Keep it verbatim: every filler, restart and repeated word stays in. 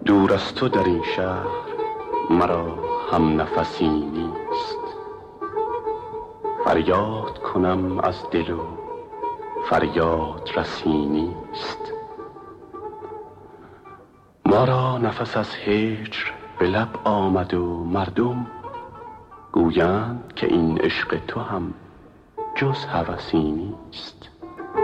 دور از تو در این شهر مرا هم نفسی نیست. فریاد کنم از دل و فریاد رسی نیست. ما را نفس از هجر به لب آمد و مردم گویند که این عشق تو هم جز هوسی نیست.